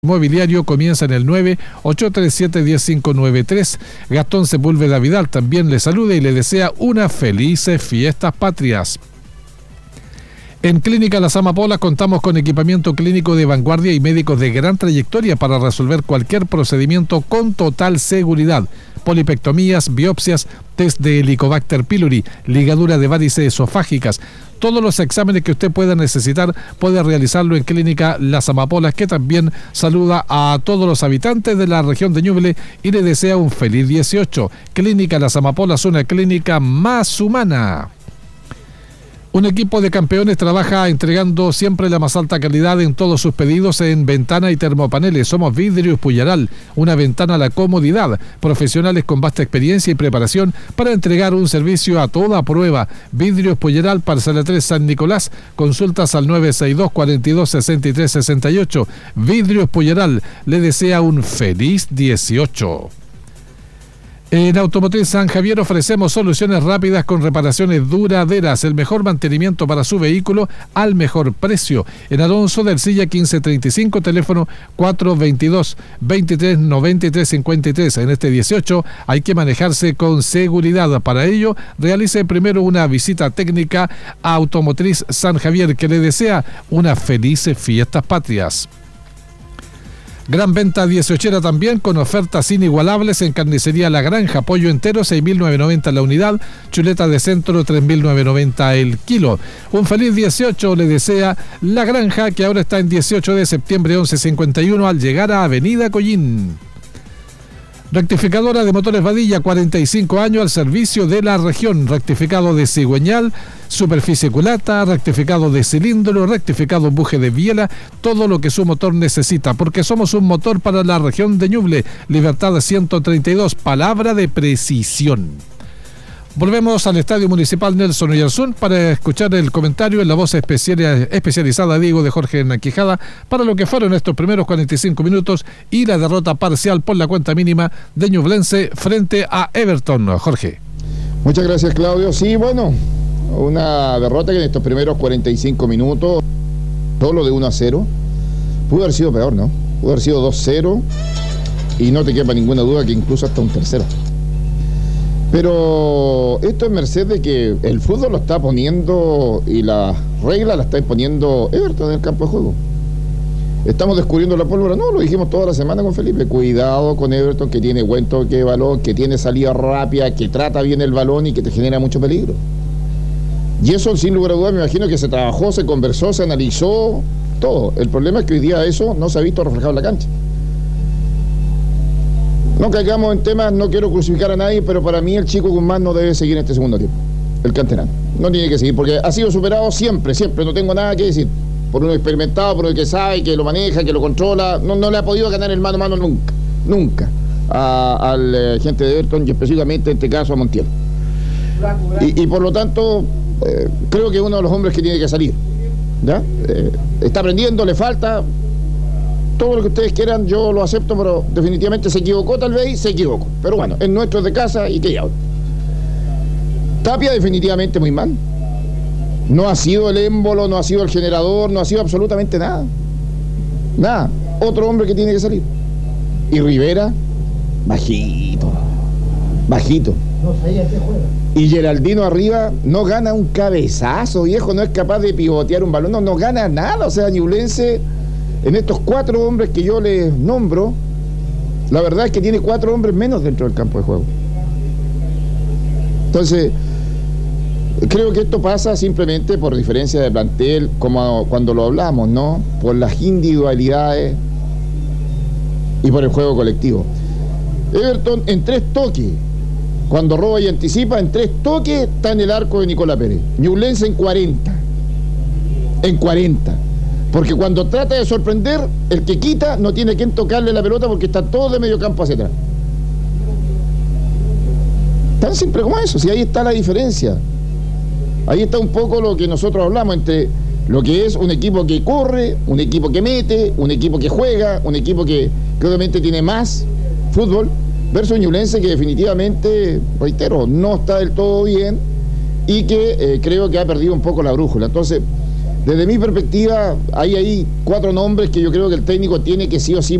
Inmobiliario comienza en el 9-837-10593. Gastón Sepúlveda Vidal también le saluda y le desea unas felices fiestas patrias. En Clínica Las Amapolas contamos con equipamiento clínico de vanguardia y médicos de gran trayectoria para resolver cualquier procedimiento con total seguridad. Polipectomías, biopsias, test de Helicobacter pylori, ligadura de varices esofágicas. Todos los exámenes que usted pueda necesitar puede realizarlo en Clínica Las Amapolas, que también saluda a todos los habitantes de la región de Ñuble y le desea un feliz 18. Clínica Las Amapolas, una clínica más humana. Un equipo de campeones trabaja entregando siempre la más alta calidad en todos sus pedidos en ventana y termopaneles. Somos Vidrios Puyaral, una ventana a la comodidad. Profesionales con vasta experiencia y preparación para entregar un servicio a toda prueba. Vidrios Puyaral, Parcela 3, San Nicolás. Consultas al 962-42-63-68. Vidrios Puyaral le desea un feliz 18. En Automotriz San Javier ofrecemos soluciones rápidas con reparaciones duraderas, el mejor mantenimiento para su vehículo al mejor precio. En Alonso del Silla 1535, teléfono 422-2393-53. En este 18 hay que manejarse con seguridad. Para ello, realice primero una visita técnica a Automotriz San Javier, que le desea unas felices fiestas patrias. Gran venta 18era también, con ofertas inigualables en Carnicería La Granja. Pollo entero 6.990 la unidad, chuleta de centro 3.990 el kilo. Un feliz 18 le desea La Granja, que ahora está en 18 de septiembre 1151 al llegar a Avenida Collín. Rectificadora de motores Vadilla, 45 años al servicio de la región. Rectificado de cigüeñal, superficie culata, rectificado de cilindro, rectificado buje de biela, todo lo que su motor necesita, porque somos un motor para la región de Ñuble. Libertad 132, palabra de precisión. Volvemos al Estadio Municipal Nelson Oyarzún para escuchar el comentario en la voz especializada Diego de Jorge Naquijada para lo que fueron estos primeros 45 minutos y la derrota parcial por la cuenta mínima de Ñublense frente a Everton. Jorge. Muchas gracias, Claudio. Sí, bueno, una derrota que en estos primeros 45 minutos, solo de 1-0, pudo haber sido peor, ¿no? Pudo haber sido 2-0 y no te quepa ninguna duda que incluso hasta un tercero. Pero esto es merced de que el fútbol lo está poniendo y la regla la está imponiendo Everton en el campo de juego. ¿Estamos descubriendo la pólvora? No, lo dijimos toda la semana con Felipe. Cuidado con Everton, que tiene buen toque de balón, que tiene salida rápida, que trata bien el balón y que te genera mucho peligro. Y eso, sin lugar a dudas, me imagino que se trabajó, se conversó, se analizó, todo. El problema es que hoy día eso no se ha visto reflejado en la cancha. No caigamos en temas, no quiero crucificar a nadie, pero para mí el chico Guzmán no debe seguir en este segundo tiempo. El canterano. No tiene que seguir, porque ha sido superado siempre, no tengo nada que decir. Por uno experimentado, por el que sabe, que lo maneja, que lo controla. No le ha podido ganar el mano a mano nunca. Al gente de Everton y específicamente en este caso a Montiel. Y por lo tanto, creo que es uno de los hombres que tiene que salir. ¿Ya? Está aprendiendo, le falta. Todo lo que ustedes quieran, yo lo acepto, pero definitivamente se equivocó, tal vez, se equivocó. Pero bueno, es nuestro de casa y que ya. Tapia definitivamente muy mal. No ha sido el émbolo, no ha sido el generador, no ha sido absolutamente nada. Nada. Otro hombre que tiene que salir. Y Rivera, bajito. No sabía qué juega. Y Geraldino arriba no gana un cabezazo, viejo, no es capaz de pivotear un balón, no gana nada. O sea, Ñublense, en estos 4 hombres que yo les nombro, la verdad es que tiene 4 hombres menos dentro del campo de juego. Entonces, creo que esto pasa simplemente por diferencia de plantel, como cuando lo hablamos, ¿no? Por las individualidades y por el juego colectivo. Everton en 3 toques, cuando roba y anticipa, en 3 toques está en el arco de Nicolás Pérez. Ñublense en 40. Porque cuando trata de sorprender, el que quita no tiene quien tocarle la pelota porque está todo de medio campo hacia atrás. Tan simple como eso, si ahí está la diferencia. Ahí está un poco lo que nosotros hablamos entre lo que es un equipo que corre, un equipo que mete, un equipo que juega, un equipo que obviamente tiene más fútbol, versus Ñublense que definitivamente, reitero, no está del todo bien y que creo que ha perdido un poco la brújula. Entonces, Desde mi perspectiva, hay ahí 4 nombres que yo creo que el técnico tiene que sí o sí